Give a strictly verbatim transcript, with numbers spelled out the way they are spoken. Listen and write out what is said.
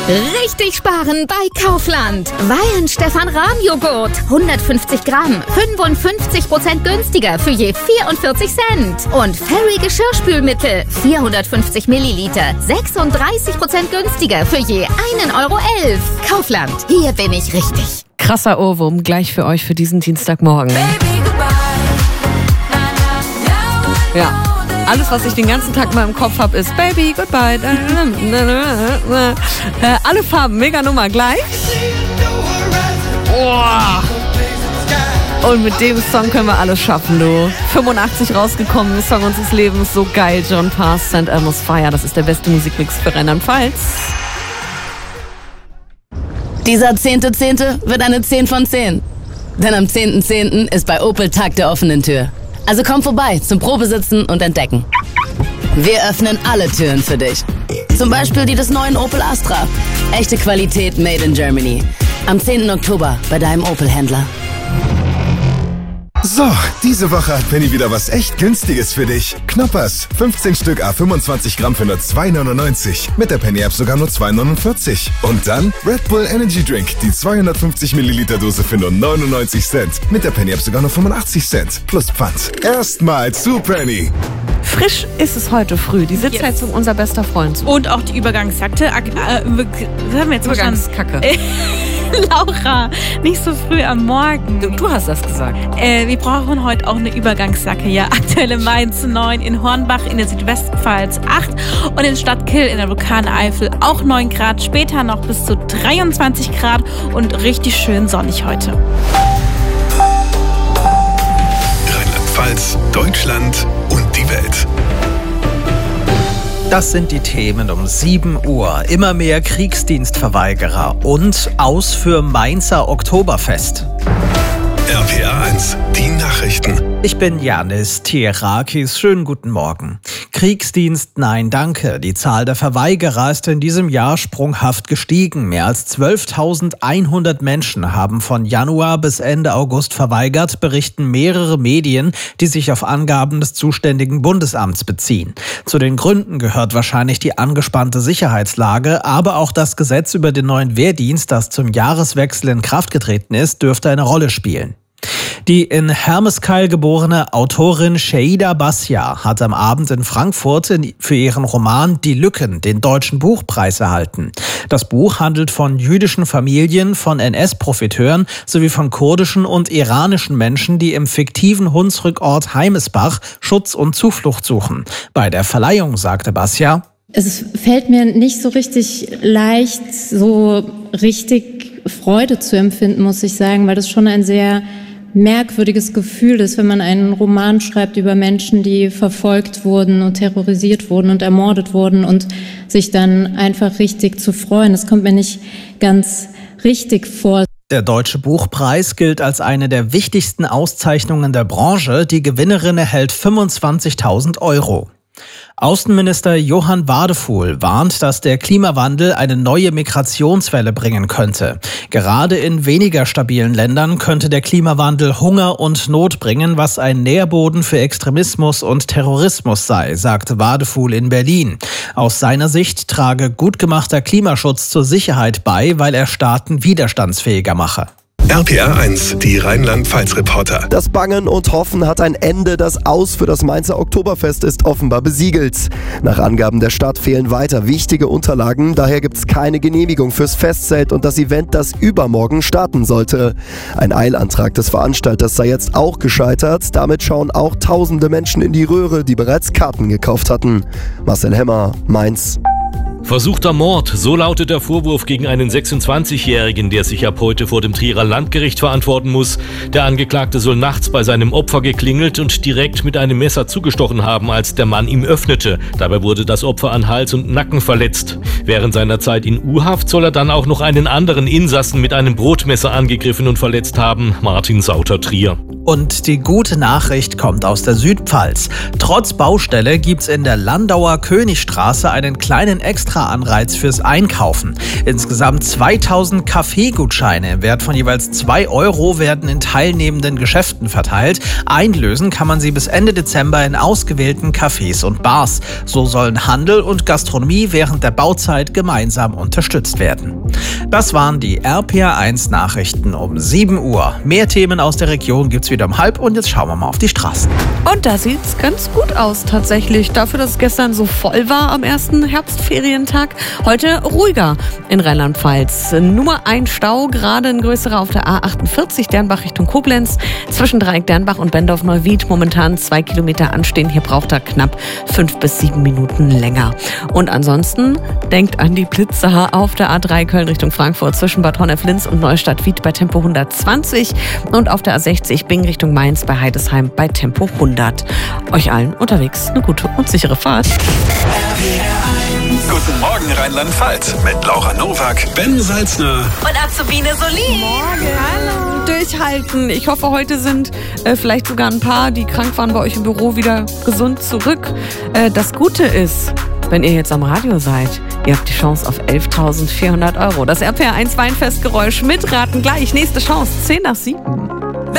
Richtig sparen bei Kaufland. Weihen Stefan Rahm Joghurt. hundertfünfzig Gramm. fünfundfünfzig Prozent günstiger für je vierundvierzig Cent. Und Fairy Geschirrspülmittel. vierhundertfünfzig Milliliter. sechsunddreißig Prozent günstiger für je einen Euro elf. Kaufland. Hier bin ich richtig. Krasser Ohrwurm gleich für euch für diesen Dienstagmorgen. Ja. Alles, was ich den ganzen Tag mal im Kopf habe, ist Baby, goodbye. Äh, alle Farben, mega Nummer, gleich. Oh. Und mit dem Song können wir alles schaffen, du. fünfundachtzig rausgekommen, Song unseres Lebens, so geil. John Pass, Saint Elmo's Fire, das ist der beste Musikmix für Rheinland-Pfalz. Dieser zehnte Zehnte wird eine zehn von zehn. Denn am zehnten Zehnten ist bei Opel Tag der offenen Tür. Also komm vorbei zum Probesitzen und Entdecken. Wir öffnen alle Türen für dich. Zum Beispiel die des neuen Opel Astra. Echte Qualität made in Germany. Am zehnten Oktober bei deinem Opel-Händler. So, diese Woche hat Penny wieder was echt Günstiges für dich. Knoppers, fünfzehn Stück à fünfundzwanzig Gramm für nur zwei neunundneunzig. Mit der Penny App sogar nur zwei neunundvierzig. Und dann Red Bull Energy Drink, die zweihundertfünfzig Milliliter Dose für nur neunundneunzig Cent. Mit der Penny App sogar nur fünfundachtzig Cent. Plus Pfand. Erstmal zu Penny. Frisch ist es heute früh. Die Sitzheizung, yes. Unser bester Freund. Und auch die Übergangsakte. Äh, haben wir jetzt Übergangskacke. Laura, nicht so früh am Morgen. Du, du hast das gesagt. Äh, wir brauchen heute auch eine Übergangssacke. Ja, aktuell in Mainz neun, in Hornbach in der Südwestpfalz acht und in Stadtkill in der Vulkaneifel auch neun Grad. Später noch bis zu dreiundzwanzig Grad und richtig schön sonnig heute. Rheinland-Pfalz, Deutschland und die Welt. Das sind die Themen um sieben Uhr. Immer mehr Kriegsdienstverweigerer und aus für Mainzer Oktoberfest. R P R eins, die Nachrichten. Ich bin Janis Tierakis. Schönen guten Morgen. Kriegsdienst, nein, danke. Die Zahl der Verweigerer ist in diesem Jahr sprunghaft gestiegen. Mehr als zwölftausendeinhundert Menschen haben von Januar bis Ende August verweigert, berichten mehrere Medien, die sich auf Angaben des zuständigen Bundesamts beziehen. Zu den Gründen gehört wahrscheinlich die angespannte Sicherheitslage, aber auch das Gesetz über den neuen Wehrdienst, das zum Jahreswechsel in Kraft getreten ist, dürfte eine Rolle spielen. Die in Hermeskeil geborene Autorin Sheida Bassia hat am Abend in Frankfurt für ihren Roman Die Lücken den Deutschen Buchpreis erhalten. Das Buch handelt von jüdischen Familien, von N S-Profiteuren sowie von kurdischen und iranischen Menschen, die im fiktiven Hunsrückort Heimesbach Schutz und Zuflucht suchen. Bei der Verleihung sagte Bassia: Es fällt mir nicht so richtig leicht, so richtig Freude zu empfinden, muss ich sagen, weil das schon ein sehr merkwürdiges Gefühl ist, wenn man einen Roman schreibt über Menschen, die verfolgt wurden und terrorisiert wurden und ermordet wurden und sich dann einfach richtig zu freuen. Das kommt mir nicht ganz richtig vor. Der Deutsche Buchpreis gilt als eine der wichtigsten Auszeichnungen der Branche. Die Gewinnerin erhält fünfundzwanzigtausend Euro. Außenminister Johann Wadefuhl warnt, dass der Klimawandel eine neue Migrationswelle bringen könnte. Gerade in weniger stabilen Ländern könnte der Klimawandel Hunger und Not bringen, was ein Nährboden für Extremismus und Terrorismus sei, sagte Wadefuhl in Berlin. Aus seiner Sicht trage gut gemachter Klimaschutz zur Sicherheit bei, weil er Staaten widerstandsfähiger mache. R P R eins, die Rheinland-Pfalz-Reporter. Das Bangen und Hoffen hat ein Ende. Das Aus für das Mainzer Oktoberfest ist offenbar besiegelt. Nach Angaben der Stadt fehlen weiter wichtige Unterlagen. Daher gibt es keine Genehmigung fürs Festzelt und das Event, das übermorgen starten sollte. Ein Eilantrag des Veranstalters sei jetzt auch gescheitert. Damit schauen auch tausende Menschen in die Röhre, die bereits Karten gekauft hatten. Marcel Hemmer, Mainz. Versuchter Mord, so lautet der Vorwurf gegen einen sechsundzwanzigjährigen, der sich ab heute vor dem Trierer Landgericht verantworten muss. Der Angeklagte soll nachts bei seinem Opfer geklingelt und direkt mit einem Messer zugestochen haben, als der Mann ihm öffnete. Dabei wurde das Opfer an Hals und Nacken verletzt. Während seiner Zeit in U-Haft soll er dann auch noch einen anderen Insassen mit einem Brotmesser angegriffen und verletzt haben, Martin Sauter-Trier. Und die gute Nachricht kommt aus der Südpfalz. Trotz Baustelle gibt's in der Landauer Königstraße einen kleinen Extra-Anreiz fürs Einkaufen. Insgesamt zweitausend Kaffeegutscheine im Wert von jeweils zwei Euro werden in teilnehmenden Geschäften verteilt. Einlösen kann man sie bis Ende Dezember in ausgewählten Cafés und Bars. So sollen Handel und Gastronomie während der Bauzeit gemeinsam unterstützt werden. Das waren die R P R eins Nachrichten um sieben Uhr. Mehr Themen aus der Region gibt's wieder um halb und jetzt schauen wir mal auf die Straßen. Und da sieht's ganz gut aus tatsächlich. Dafür, dass es gestern so voll war am ersten Herbstferientag. Heute ruhiger in Rheinland-Pfalz. Nur ein Stau, gerade ein größerer auf der A achtundvierzig Dernbach Richtung Koblenz. Zwischen Dreieck Dernbach und Bendorf-Neuwied momentan zwei Kilometer anstehen. Hier braucht er knapp fünf bis sieben Minuten länger. Und ansonsten denkt an die Blitzer auf der A drei Köln Richtung Frankfurt zwischen Bad Honnef-Linz und Neustadt-Wied bei Tempo hundertzwanzig und auf der A sechzig Bing Richtung Mainz bei Heidesheim bei Tempo hundert. Euch allen unterwegs eine gute und sichere Fahrt. Guten Morgen Rheinland-Pfalz mit Laura Nowak, Ben Salzner Und Azubine Solin. Morgen. Hallo. Durchhalten. Ich hoffe, heute sind äh, vielleicht sogar ein paar, die krank waren, bei euch im Büro wieder gesund zurück. Äh, das Gute ist, wenn ihr jetzt am Radio seid, ihr habt die Chance auf elftausendvierhundert Euro. Das R P R eins Weinfestgeräusch mitraten gleich. Nächste Chance, zehn nach sieben.